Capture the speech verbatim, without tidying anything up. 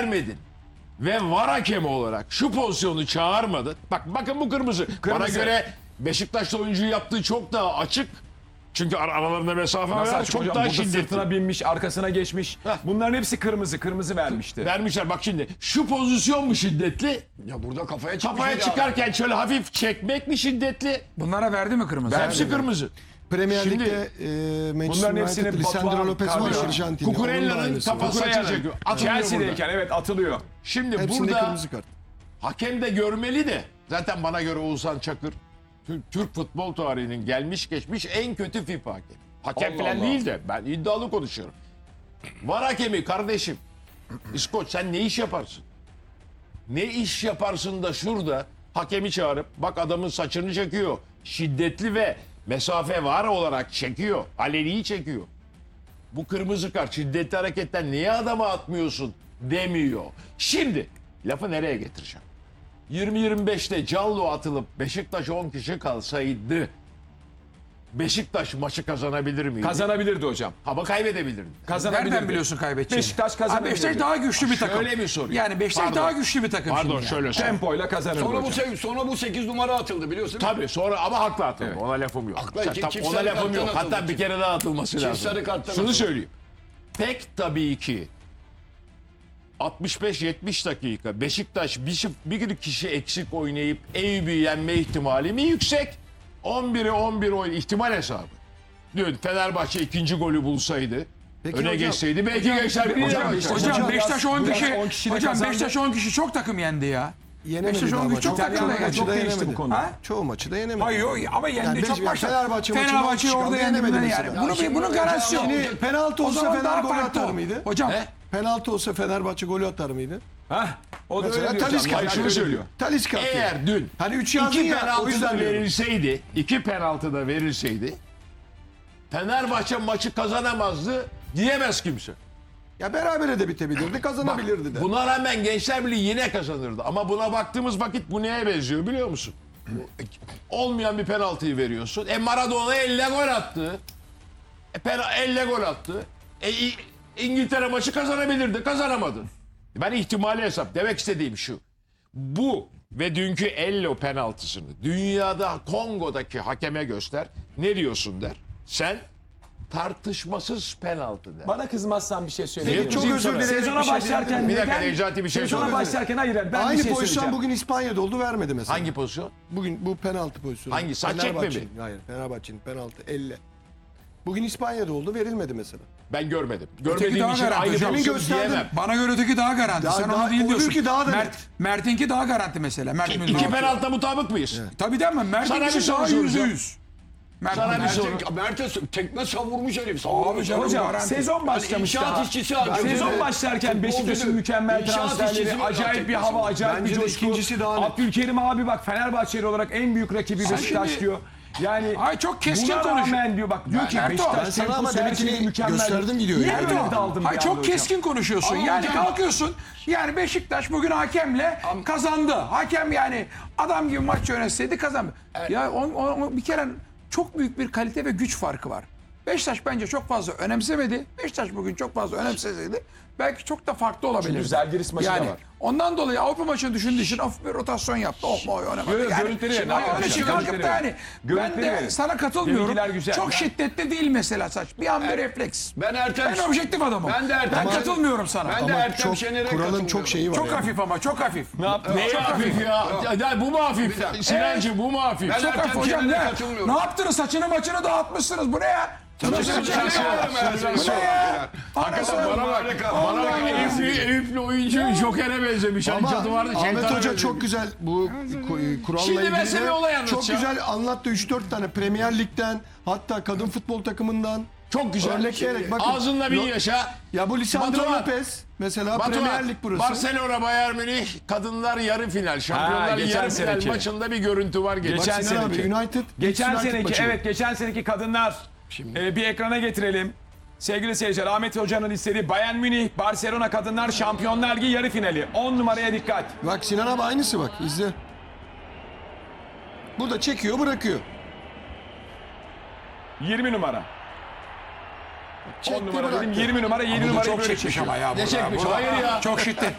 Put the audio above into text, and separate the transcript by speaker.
Speaker 1: vermedin ve var hakemi olarak şu pozisyonu çağırmadın. Bak bakın bu kırmızı. Bana
Speaker 2: Kırmızı.
Speaker 1: göre Beşiktaş'ta oyuncuyu yaptığı çok daha açık. Çünkü ar- aralarında mesafe
Speaker 2: Nasıl
Speaker 1: var.
Speaker 2: açık
Speaker 1: Çok
Speaker 2: hocam?
Speaker 1: daha
Speaker 2: Burada
Speaker 1: şiddetli.
Speaker 2: sırtına binmiş, arkasına geçmiş.
Speaker 1: Heh.
Speaker 2: Bunların hepsi kırmızı. Kırmızı vermişti.
Speaker 1: Vermişler bak şimdi. Şu pozisyon mu şiddetli?
Speaker 3: Ya burada kafaya çıkmış.
Speaker 1: Kafaya
Speaker 3: ya.
Speaker 1: çıkarken şöyle hafif çekmek mi şiddetli?
Speaker 4: Bunlara verdi mi kırmızı?
Speaker 1: Hepsi kırmızı.
Speaker 5: Premier
Speaker 1: Şimdi-
Speaker 5: Lig'de e, Manchester
Speaker 2: Bunların hepsini
Speaker 5: United, Lisandro
Speaker 2: Batuhan
Speaker 5: Lopez var
Speaker 2: Carlos,
Speaker 5: Arjantinli. Onun da
Speaker 1: Cucurella'nın
Speaker 5: aynısı var.
Speaker 1: kafası
Speaker 2: Kukureyan'ın
Speaker 1: çekiyor. Atılıyor
Speaker 2: Chelsea'deyken
Speaker 1: burada.
Speaker 2: evet atılıyor.
Speaker 1: Şimdi
Speaker 5: Hepsinde
Speaker 1: burada
Speaker 5: kırmızı kart.
Speaker 1: hakem de görmeli de. Zaten bana göre Oğuzhan Çakır Türk, Türk futbol tarihinin gelmiş geçmiş en kötü FIFA hakemi. Hakem
Speaker 2: Allah
Speaker 1: falan
Speaker 2: Allah.
Speaker 1: değil de ben iddialı konuşuyorum. Var hakemi kardeşim. İskoç sen ne iş yaparsın? Ne iş yaparsın da şurada hakemi çağırıp bak adamın saçını çekiyor. Şiddetli ve mesafe var olarak çekiyor. Aleniyi çekiyor. Bu kırmızı kart şiddetli hareketten niye adama atmıyorsun demiyor. Şimdi lafı nereye getireceğim? yirmi yirmi beşte Callo atılıp Beşiktaş on kişi kalsaydı Beşiktaş maçı kazanabilir miydi?
Speaker 2: Kazanabilirdi hocam.
Speaker 1: Ama kaybedebilirdi.
Speaker 2: Kazanabilirdi.
Speaker 4: Nereden biliyorsun kaybedeceğini?
Speaker 2: Beşiktaş
Speaker 4: Abi
Speaker 2: kazanabilirdi.
Speaker 4: Beşiktaş daha güçlü bir takım.
Speaker 1: Şöyle mi sorayım?
Speaker 4: Yani Beşiktaş
Speaker 1: Pardon.
Speaker 4: daha güçlü bir takım.
Speaker 1: Pardon
Speaker 4: şimdi yani.
Speaker 1: şöyle söyleyeyim.
Speaker 2: Tempoyla kazanırdı
Speaker 3: Sonra bu,
Speaker 2: hocam.
Speaker 3: se- sonra bu sekiz numara atıldı biliyorsun.
Speaker 1: Tabii sonra ama haklı atıldı.
Speaker 2: Evet.
Speaker 1: Ona lafım yok.
Speaker 3: Haklı,
Speaker 1: Sen
Speaker 3: iki-
Speaker 1: tam-
Speaker 3: çift
Speaker 1: ona
Speaker 3: sarı
Speaker 1: lafım
Speaker 3: karttan
Speaker 1: yok.
Speaker 3: atıldı.
Speaker 1: Hatta bir kere daha atılması
Speaker 3: Çift
Speaker 1: lazım.
Speaker 3: sarı karttan
Speaker 1: Şunu
Speaker 3: atıldı.
Speaker 1: söyleyeyim. Pek tabii ki altmış beş yetmiş dakika Beşiktaş bir, bir kişi eksik oynayıp Eyüp'ü yenme ihtimali mi yüksek? on bire on bir oyun ihtimal hesabı. Dün Fenerbahçe ikinci golü bulsaydı,
Speaker 5: Peki
Speaker 1: öne
Speaker 5: hocam-
Speaker 1: geçseydi belki geçer.
Speaker 2: hocam,
Speaker 1: Hocam,
Speaker 2: hocam,
Speaker 4: Hocam Beşiktaş on
Speaker 2: biraz
Speaker 4: kişi,
Speaker 2: on kişiyle
Speaker 4: hocam
Speaker 2: kazandı.
Speaker 4: Beşiktaş on kişi çok takım yendi ya.
Speaker 5: Yenemedi
Speaker 4: Beşiktaş
Speaker 5: daha
Speaker 4: on
Speaker 5: ama
Speaker 4: kişi çok
Speaker 5: çok,
Speaker 4: takım
Speaker 5: çok
Speaker 4: yendi.
Speaker 5: maçı
Speaker 2: çok
Speaker 5: da
Speaker 2: değişti
Speaker 5: yenemedi.
Speaker 2: bu konuda.
Speaker 4: Ha?
Speaker 5: Çoğu maçı da yenemedi.
Speaker 4: Hayır yok ama yendi
Speaker 5: Yani
Speaker 4: çok
Speaker 5: beş-
Speaker 4: maçta.
Speaker 5: Fenerbahçe maçında
Speaker 4: Fenerbahçe'yi
Speaker 5: on kişi
Speaker 4: orada
Speaker 5: kaldı,
Speaker 4: yendi.
Speaker 5: yenemedi
Speaker 4: Yani.
Speaker 5: mesela.
Speaker 4: Bunu,
Speaker 3: Ya şimdi
Speaker 4: bunun
Speaker 3: hocam,
Speaker 4: garantisi yok.
Speaker 5: Şimdi penaltı
Speaker 4: O
Speaker 5: olsa
Speaker 4: zaman daha
Speaker 5: Fener gol
Speaker 4: farklı
Speaker 5: atar
Speaker 4: o.
Speaker 5: mıydı?
Speaker 4: Hocam
Speaker 5: Penaltı olsa Fenerbahçe golü atar mıydı?
Speaker 2: Hah, o da
Speaker 5: Mesela
Speaker 2: öyle diyor.
Speaker 5: Talisca
Speaker 2: hocam.
Speaker 5: şunu
Speaker 2: Öyle
Speaker 5: söylüyor.
Speaker 2: diyor.
Speaker 5: Talisca atıyor.
Speaker 1: eğer dün
Speaker 5: Hani üç yazdın
Speaker 1: iki
Speaker 5: ya o
Speaker 1: penaltı da
Speaker 5: yüzden diyorum.
Speaker 1: verilseydi, iki penaltı da verilseydi Fenerbahçe maçı kazanamazdı diyemez kimse.
Speaker 5: Ya berabere de bitebilirdi, kazanabilirdi de.
Speaker 1: Buna rağmen Gençler Birliği yine kazanırdı. Ama buna baktığımız vakit bu neye benziyor biliyor musun? Olmayan bir penaltıyı veriyorsun. E Maradona elle gol attı. E pena, elle gol attı. E İ- İngiltere maçı kazanabilirdi. Kazanamadı. Ben ihtimali hesap. Demek istediğim şu. Bu ve dünkü elle penaltısını dünyada Kongo'daki hakeme göster. Ne diyorsun der. Sen tartışmasız penaltı der.
Speaker 2: Bana kızmazsan bir şey söyleyeyim.
Speaker 1: Niye
Speaker 5: Çok özür dilerim.
Speaker 2: Sezona
Speaker 5: Bir şey
Speaker 2: başlarken
Speaker 5: diyebilirim.
Speaker 1: Bir dakika,
Speaker 2: neden-
Speaker 1: Necati bir şey
Speaker 2: Sezona
Speaker 1: söyleyeyim.
Speaker 2: başlarken hayır hayır, ben
Speaker 5: Aynı
Speaker 2: bir şey
Speaker 5: pozisyon
Speaker 2: söyleyeceğim.
Speaker 5: bugün İspanya'da oldu, vermedi mesela.
Speaker 1: Hangi pozisyon?
Speaker 5: Bugün bu penaltı pozisyonu.
Speaker 1: Hangi? Saç çekme mi?
Speaker 5: Fenerbahçe'nin- Hayır, Fenerbahçe'nin penaltı elle. Bugün İspanya'da oldu, verilmedi mesela.
Speaker 1: Ben görmedim. Görmediğim
Speaker 4: daha
Speaker 1: için
Speaker 4: garanti.
Speaker 1: aynı
Speaker 4: Demin
Speaker 1: pozisyon
Speaker 5: gösterdim.
Speaker 1: diyemem.
Speaker 4: bana göre öteki daha garanti.
Speaker 5: Daha-
Speaker 4: Sen
Speaker 5: daha-
Speaker 4: onu değil
Speaker 5: olur
Speaker 4: diyorsun.
Speaker 5: ki daha da
Speaker 4: Mert,
Speaker 5: net.
Speaker 4: Mert'inki daha garanti mesela. Mert Müldür.
Speaker 1: İki penaltıda mutabık mıyız?
Speaker 4: Tabii değil mi?
Speaker 1: Sana bir
Speaker 4: Mert'inki
Speaker 1: soru
Speaker 4: daha yüzde
Speaker 1: soracağım.
Speaker 4: yüz. Mert
Speaker 1: Sana bir
Speaker 4: Müldür.
Speaker 1: soru.
Speaker 3: Mert'e, Mert'e tekme savurmuş herif.
Speaker 4: Abi
Speaker 3: Savurmuş.
Speaker 4: canım,
Speaker 2: Hocam
Speaker 4: garanti.
Speaker 2: sezon başlamış
Speaker 3: inşaat
Speaker 2: daha.
Speaker 3: işçisi abi.
Speaker 2: Sezon
Speaker 3: Bence de
Speaker 2: başlarken
Speaker 3: futbolcu
Speaker 2: Beşiktaş'ın
Speaker 3: değil.
Speaker 2: mükemmel
Speaker 3: İnşaat
Speaker 2: transferleri,
Speaker 3: işçisi
Speaker 2: acayip bir
Speaker 3: tekmesi.
Speaker 2: hava, acayip
Speaker 5: Bence
Speaker 2: bir
Speaker 5: de
Speaker 2: coşku.
Speaker 5: ikincisi daha net.
Speaker 2: Abdülkerim abi bak Fenerbahçeli olarak en büyük rakibi Beşiktaş
Speaker 4: şimdi-
Speaker 2: diyor. Yani
Speaker 4: Ay çok keskin
Speaker 2: buna
Speaker 4: konuşuyor.
Speaker 2: rağmen diyor bak diyor ki
Speaker 4: Ertuğ,
Speaker 2: Beşiktaş
Speaker 5: ben sana ama
Speaker 2: temposu her şeyi
Speaker 5: benimkini
Speaker 2: mükemmel.
Speaker 5: gösterdim gidiyor
Speaker 2: Niye
Speaker 5: yani.
Speaker 2: böyle daldım
Speaker 4: Hayır
Speaker 2: bir
Speaker 4: çok
Speaker 2: anda hocam?
Speaker 4: keskin konuşuyorsun.
Speaker 3: Ama
Speaker 4: yani
Speaker 3: hocam-
Speaker 4: kalkıyorsun. Yani Beşiktaş bugün hakemle kazandı. Hakem yani adam gibi maç yönetseydi kazandı. Ya on, on- on- bir kere çok büyük bir kalite ve güç farkı var. Beşiktaş bence çok fazla önemsemedi. Beşiktaş bugün çok fazla önemseseydi belki çok da farklı olabilirdi.
Speaker 2: Çünkü Zalgiris maçı da
Speaker 4: yani,
Speaker 2: var.
Speaker 4: Ondan dolayı Avrupa maçını düşündüğü için hafif bir rotasyon yaptı. Oh boy oynamadı.
Speaker 2: Yo, yo,
Speaker 4: yani,
Speaker 2: görüntüleri verin
Speaker 4: Ama
Speaker 2: arkadaşlar,
Speaker 4: öyle çıkartıp
Speaker 2: görüntüleri
Speaker 4: da yani
Speaker 2: verin.
Speaker 4: ben
Speaker 2: Görüntüleri
Speaker 4: de
Speaker 2: verin.
Speaker 4: sana katılmıyorum.
Speaker 2: Görüntüler güzel.
Speaker 4: Çok
Speaker 2: Ben-
Speaker 4: şiddetli değil mesela saç. Bir an bir refleks.
Speaker 3: Ben Ertem
Speaker 4: Ben objektif adamım.
Speaker 3: Ben de Ertem
Speaker 4: Ben katılmıyorum sana.
Speaker 3: Ben de
Speaker 5: Ama
Speaker 3: Ertem
Speaker 5: çok,
Speaker 3: Şener'e
Speaker 5: kuralın
Speaker 3: katılmıyorum.
Speaker 5: çok şeyi var.
Speaker 4: Çok
Speaker 5: yani.
Speaker 4: hafif ama çok hafif.
Speaker 2: Ne yaptı?
Speaker 1: Neye hafif ya? Ya, ya bu mu hafif? Sinancı bu mu hafif?
Speaker 3: Ben
Speaker 4: Çok hafif
Speaker 3: Ertem
Speaker 4: hocam
Speaker 3: Şener'e
Speaker 4: ne?
Speaker 3: katılmıyorum.
Speaker 4: Ne yaptınız? Saçını maçını dağıtmışsınız. Bu ne ya? Saçını
Speaker 3: Şener'e katılmıyorum Ertem
Speaker 4: Bu ne ya?
Speaker 1: Hakikaten bana bak. Bana bak. Eyüplü, Eyüplü oyuncu Joker'e benzemiş. Hani
Speaker 5: Ama
Speaker 1: cadı vardı.
Speaker 5: Ahmet
Speaker 1: şeytana
Speaker 5: Hoca
Speaker 1: benzemiş.
Speaker 5: çok güzel bu ku- kuralla
Speaker 1: Şimdi ben
Speaker 5: ilgili
Speaker 1: size
Speaker 5: de
Speaker 1: bir olay
Speaker 5: çok
Speaker 1: anlatacağım.
Speaker 5: güzel anlattı. üç dört tane Premier Lig'den, hatta kadın futbol takımından
Speaker 1: Çok güzel.
Speaker 5: örnekleyerek bakın.
Speaker 1: Ağzında bin
Speaker 5: Lo-
Speaker 1: yaşa.
Speaker 5: Ya bu Lisandro
Speaker 1: Batuhan.
Speaker 5: Lopez mesela
Speaker 1: Batuhan,
Speaker 5: Premier Lig burası.
Speaker 1: Barcelona Bayern Münih kadınlar yarı final. Şampiyonlar Ligi
Speaker 2: geçen
Speaker 1: yarı final
Speaker 2: seneki.
Speaker 1: maçında bir görüntü var. Geçen.
Speaker 2: Geçen
Speaker 5: Sinan abi,
Speaker 2: seneki.
Speaker 5: United,
Speaker 2: Geçen
Speaker 5: United
Speaker 2: seneki
Speaker 5: maçı bu.
Speaker 2: evet geçen seneki kadınlar Ee, bir ekrana getirelim. Sevgili seyirciler Ahmet Hoca'nın istediği Bayern Münih Barcelona Kadınlar Şampiyonlar Ligi yarı finali. on numaraya dikkat.
Speaker 5: Bak Sinan abi aynısı bak izle. Burada çekiyor bırakıyor.
Speaker 2: yirmi numara.
Speaker 5: Çekti
Speaker 2: on numara dedim
Speaker 5: bıraktı.
Speaker 2: yirmi numara yedi
Speaker 4: Bu da
Speaker 2: numarayı
Speaker 4: çok
Speaker 2: böyle
Speaker 4: çekmiş
Speaker 2: çekiyor.
Speaker 4: ama ya.
Speaker 1: Ne
Speaker 4: burada,
Speaker 1: çekmiş?
Speaker 4: burada.
Speaker 1: Hayır ya.
Speaker 4: Çok şiddet.